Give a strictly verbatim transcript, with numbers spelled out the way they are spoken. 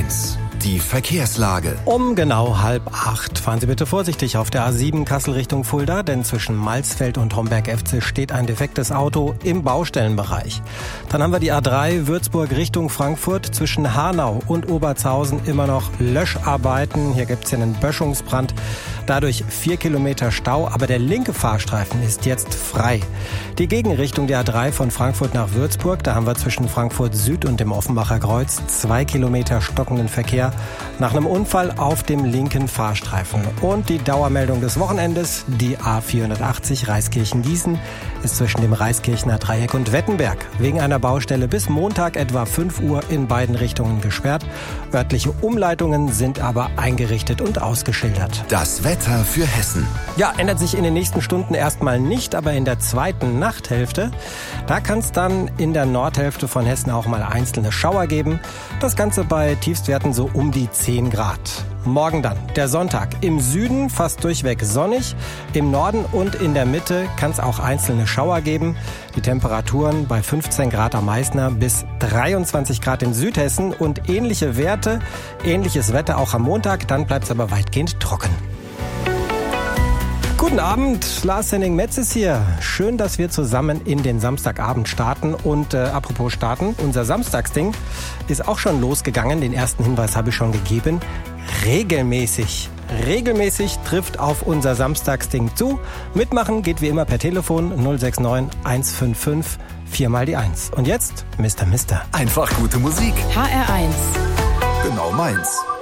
eins. Die Verkehrslage. Um genau halb acht fahren Sie bitte vorsichtig auf der A sieben Kassel Richtung Fulda, denn zwischen Malsfeld und Homberg-Efze steht ein defektes Auto im Baustellenbereich. Dann haben wir die A drei Würzburg Richtung Frankfurt, zwischen Hanau und Obertshausen immer noch Löscharbeiten. Hier gibt es einen Böschungsbrand, dadurch vier Kilometer Stau, aber der linke Fahrstreifen ist jetzt frei. Die Gegenrichtung der A drei von Frankfurt nach Würzburg, da haben wir zwischen Frankfurt Süd und dem Offenbacher Kreuz zwei Kilometer stockenden Verkehr nach einem Unfall auf dem linken Fahrstreifen. Und die Dauermeldung des Wochenendes, die A vierhundertachtzig Reiskirchen-Gießen, ist zwischen dem Reiskirchener Dreieck und Wettenberg wegen einer Baustelle bis Montag etwa fünf Uhr in beiden Richtungen gesperrt. Örtliche Umleitungen sind aber eingerichtet und ausgeschildert. Das Wetter für Hessen. Ja, ändert sich in den nächsten Stunden erstmal nicht, aber in der zweiten Nachthälfte, da kann es dann in der Nordhälfte von Hessen auch mal einzelne Schauer geben. Das Ganze bei Tiefstwerten so um die zehn Grad. Morgen dann, der Sonntag. Im Süden fast durchweg sonnig. Im Norden und in der Mitte kann es auch einzelne Schauer geben. Die Temperaturen bei fünfzehn Grad am Meißner bis dreiundzwanzig Grad in Südhessen und ähnliche Werte, ähnliches Wetter auch am Montag. Dann bleibt es aber weitgehend trocken. Guten Abend, Lars Henning-Metz ist hier. Schön, dass wir zusammen in den Samstagabend starten. Und äh, apropos starten, unser Samstagsding ist auch schon losgegangen. Den ersten Hinweis habe ich schon gegeben. Regelmäßig, regelmäßig trifft auf unser Samstagsding zu. Mitmachen geht wie immer per Telefon null sechs neun eins fünf fünf vier mal die eins. Und jetzt Mister Mister. Einfach gute Musik. H R eins. Genau meins.